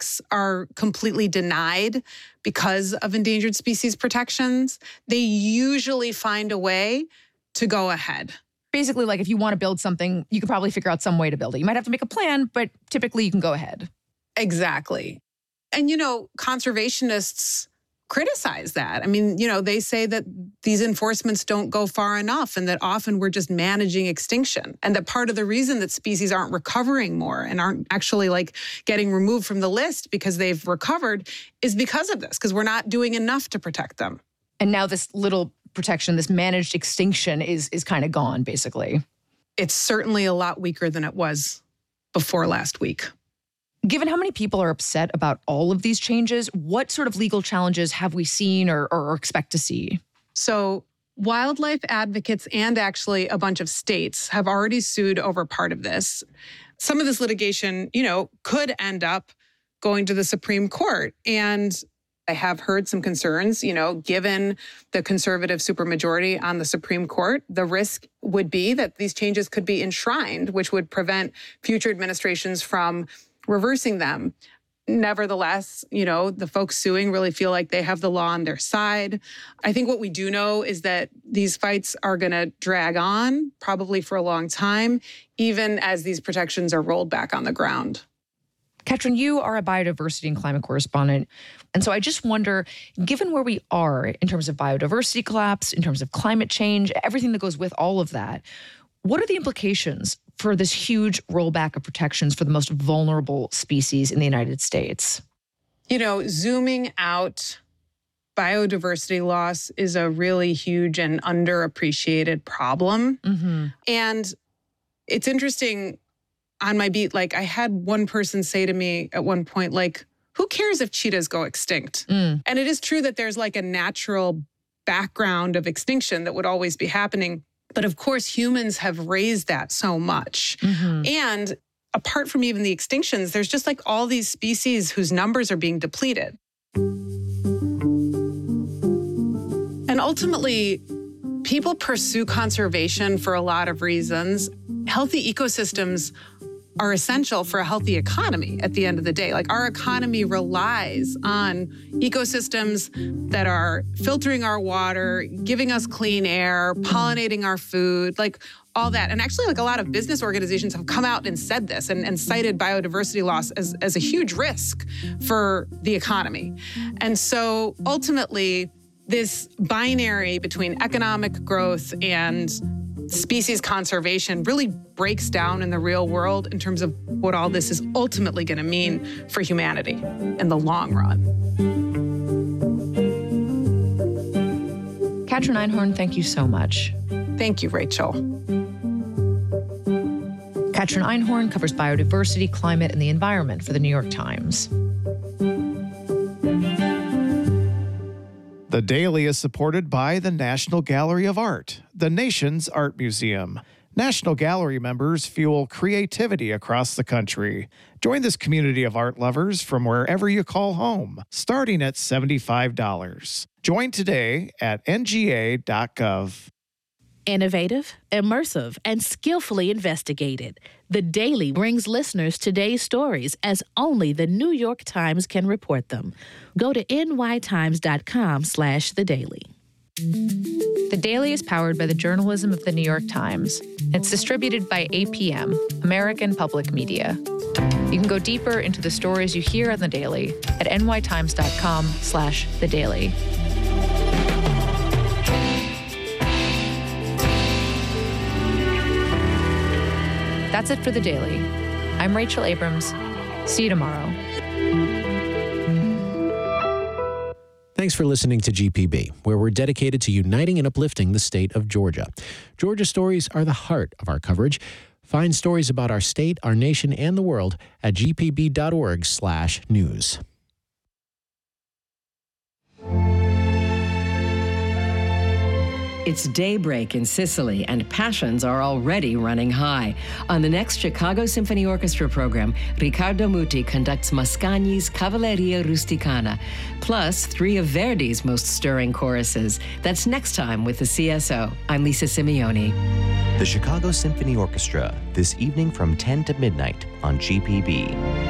projects are completely denied because of endangered species protections, they usually find a way to go ahead. Basically, like if you want to build something, you could probably figure out some way to build it. You might have to make a plan, but typically you can go ahead. Exactly. And, conservationists criticize that. I mean, they say that these enforcements don't go far enough and that often we're just managing extinction. And that part of the reason that species aren't recovering more and aren't actually getting removed from the list because they've recovered is because of this, because we're not doing enough to protect them. And now this little protection, this managed extinction is kind of gone, basically. It's certainly a lot weaker than it was before last week. Given how many people are upset about all of these changes, what sort of legal challenges have we seen or expect to see? So wildlife advocates and actually a bunch of states have already sued over part of this. Some of this litigation, could end up going to the Supreme Court. And I have heard some concerns, given the conservative supermajority on the Supreme Court, the risk would be that these changes could be enshrined, which would prevent future administrations from reversing them. Nevertheless, the folks suing really feel like they have the law on their side. I think what we do know is that these fights are going to drag on, probably for a long time, even as these protections are rolled back on the ground. Katrin, you are a biodiversity and climate correspondent. And so I just wonder, given where we are in terms of biodiversity collapse, in terms of climate change, everything that goes with all of that, what are the implications for this huge rollback of protections for the most vulnerable species in the United States? Zooming out, biodiversity loss is a really huge and underappreciated problem. Mm-hmm. And it's interesting, on my beat, I had one person say to me at one point, who cares if cheetahs go extinct? And it is true that there's a natural background of extinction that would always be happening. But of course, humans have raised that so much. Mm-hmm. And apart from even the extinctions, there's just all these species whose numbers are being depleted. And ultimately, people pursue conservation for a lot of reasons. Healthy ecosystems are essential for a healthy economy at the end of the day. Our economy relies on ecosystems that are filtering our water, giving us clean air, pollinating our food, all that. And actually, a lot of business organizations have come out and said this and cited biodiversity loss as a huge risk for the economy. And so ultimately, this binary between economic growth and species conservation really breaks down in the real world in terms of what all this is ultimately going to mean for humanity in the long run. Katrin Einhorn, thank you so much. Thank you, Rachel. Katrin Einhorn covers biodiversity, climate, and the environment for the New York Times. The Daily is supported by the National Gallery of Art, the nation's art museum. National Gallery members fuel creativity across the country. Join this community of art lovers from wherever you call home, starting at $75. Join today at nga.gov. Innovative, immersive, and skillfully investigated. The Daily brings listeners today's stories as only the New York Times can report them. Go to nytimes.com/The Daily. The Daily is powered by the journalism of the New York Times. It's distributed by APM, American Public Media. You can go deeper into the stories you hear on The Daily at nytimes.com/The Daily. That's it for The Daily. I'm Rachel Abrams. See you tomorrow. Thanks for listening to GPB, where we're dedicated to uniting and uplifting the state of Georgia. Georgia stories are the heart of our coverage. Find stories about our state, our nation, and the world at gpb.org/news. It's daybreak in Sicily, and passions are already running high. On the next Chicago Symphony Orchestra program, Riccardo Muti conducts Mascagni's Cavalleria Rusticana, plus 3 of Verdi's most stirring choruses. That's next time with the CSO. I'm Lisa Simeone. The Chicago Symphony Orchestra, this evening from 10 to midnight on GPB.